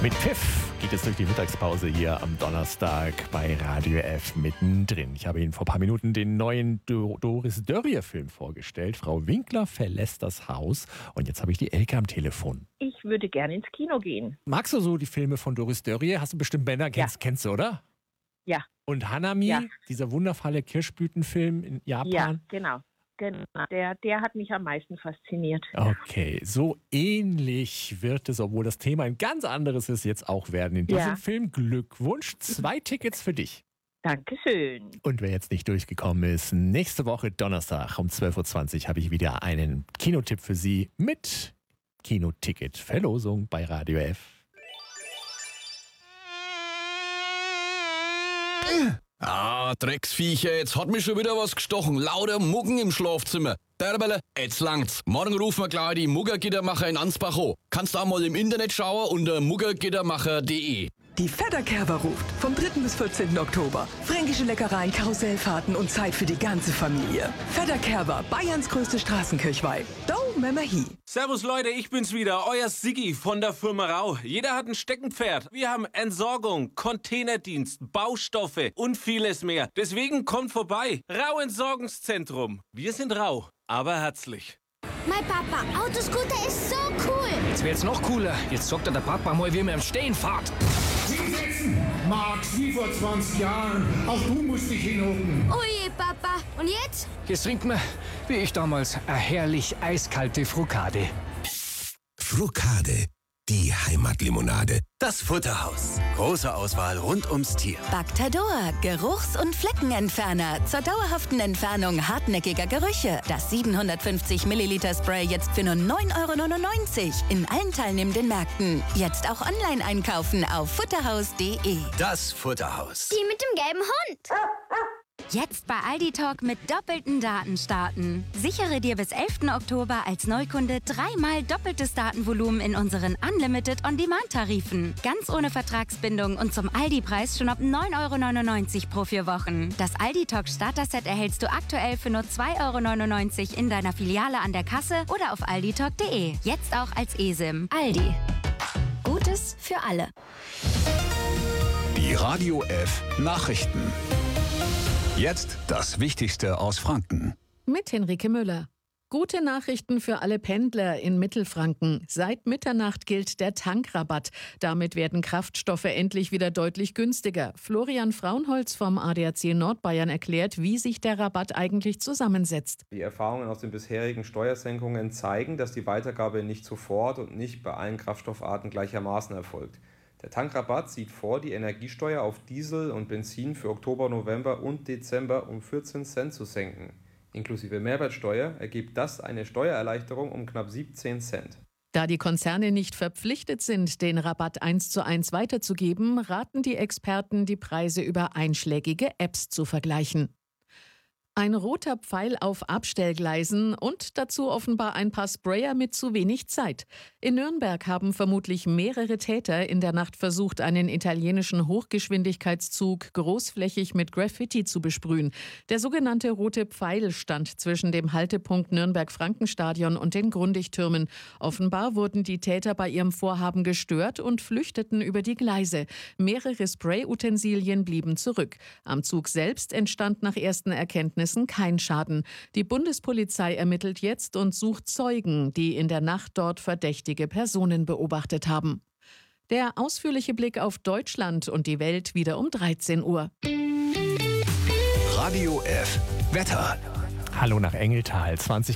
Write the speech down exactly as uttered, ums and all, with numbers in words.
Mit Pfiff geht es durch die Mittagspause hier am Donnerstag bei Radio F mittendrin. Ich habe Ihnen vor ein paar Minuten den neuen Do- Doris Dörrier-Film vorgestellt. Frau Winkler verlässt das Haus und jetzt habe ich die Elke am Telefon. Ich würde gerne ins Kino gehen. Magst du so die Filme von Doris Dörrier? Hast du bestimmt Männer, kennst, Ja. kennst du, oder? Ja. Und Hanami, Ja. dieser wundervolle Kirschblütenfilm in Japan? Ja, genau. Genau. Der, der hat mich am meisten fasziniert. Okay, so ähnlich wird es, obwohl das Thema ein ganz anderes ist, jetzt auch werden in diesem Ja. Film. Glückwunsch, zwei Tickets für dich. Dankeschön. Und wer jetzt nicht durchgekommen ist, nächste Woche Donnerstag um zwölf Uhr zwanzig habe ich wieder einen Kinotipp für Sie mit Kinoticket-Verlosung bei Radio F. Ah, Drecksviecher, jetzt hat mich schon wieder was gestochen. Lauter Muggen im Schlafzimmer. Derbele, jetzt langt's. Morgen rufen wir gleich die Muggergittermacher in Ansbach an. Kannst auch mal im Internet schauen unter muggergittermacher punkt de. Die Fedderkerber ruft vom dritten bis vierzehnten Oktober. Fränkische Leckereien, Karussellfahrten und Zeit für die ganze Familie. Fedderkerber, Bayerns größte Straßenkirchweih. Do Mama Hi. Servus Leute, ich bin's wieder, euer Siggi von der Firma Rau. Jeder hat ein Steckenpferd. Wir haben Entsorgung, Containerdienst, Baustoffe und vieles mehr. Deswegen kommt vorbei. Rau Entsorgungszentrum. Wir sind rau, aber herzlich. Mein Papa, Autoscooter ist so cool. Jetzt wird's noch cooler. Jetzt sagt er der Papa mal, wie man im Stehen fährt. Hinsetzen! Max, wie vor zwanzig Jahren. Auch du musst dich hinhocken. Oh je, Papa. Und jetzt? Jetzt trinkt man, wie ich damals, eine herrlich eiskalte Frukade. Frukade, die Heimatlimonade. Das Futterhaus. Große Auswahl rund ums Tier. Bactador, Geruchs- und Fleckenentferner. Zur dauerhaften Entfernung hartnäckiger Gerüche. Das siebenhundertfünfzig Milliliter Spray jetzt für nur neun Euro neunundneunzig. In allen teilnehmenden Märkten. Jetzt auch online einkaufen auf futterhaus punkt de. Das Futterhaus. Die mit dem gelben Hund. Jetzt bei Aldi Talk mit doppelten Daten starten. Sichere dir bis elften Oktober als Neukunde dreimal doppeltes Datenvolumen in unseren Unlimited On-Demand-Tarifen. Ganz ohne Vertragsbindung und zum Aldi-Preis schon ab neun Euro neunundneunzig pro vier Wochen. Das Aldi Talk Starter-Set erhältst du aktuell für nur zwei Euro neunundneunzig in deiner Filiale an der Kasse oder auf aldi talk punkt de. Jetzt auch als eSIM. Aldi. Gutes für alle. Die Radio F Nachrichten. Jetzt das Wichtigste aus Franken. Mit Henrike Müller. Gute Nachrichten für alle Pendler in Mittelfranken. Seit Mitternacht gilt der Tankrabatt. Damit werden Kraftstoffe endlich wieder deutlich günstiger. Florian Fraunholz vom A D A C Nordbayern erklärt, wie sich der Rabatt eigentlich zusammensetzt. Die Erfahrungen aus den bisherigen Steuersenkungen zeigen, dass die Weitergabe nicht sofort und nicht bei allen Kraftstoffarten gleichermaßen erfolgt. Der Tankrabatt sieht vor, die Energiesteuer auf Diesel und Benzin für Oktober, November und Dezember um vierzehn Cent zu senken. Inklusive Mehrwertsteuer ergibt das eine Steuererleichterung um knapp siebzehn Cent. Da die Konzerne nicht verpflichtet sind, den Rabatt eins zu eins weiterzugeben, raten die Experten, die Preise über einschlägige Apps zu vergleichen. Ein roter Pfeil auf Abstellgleisen und dazu offenbar ein paar Sprayer mit zu wenig Zeit. In Nürnberg haben vermutlich mehrere Täter in der Nacht versucht, einen italienischen Hochgeschwindigkeitszug großflächig mit Graffiti zu besprühen. Der sogenannte rote Pfeil stand zwischen dem Haltepunkt Nürnberg-Frankenstadion und den Grundig-Türmen. Offenbar wurden die Täter bei ihrem Vorhaben gestört und flüchteten über die Gleise. Mehrere Spray-Utensilien blieben zurück. Am Zug selbst entstand nach ersten Erkenntnissen kein Schaden. Die Bundespolizei ermittelt jetzt und sucht Zeugen, die in der Nacht dort verdächtige Personen beobachtet haben. Der ausführliche Blick auf Deutschland und die Welt wieder um dreizehn Uhr. Radio F Wetter. Hallo nach Engeltal, zwanzig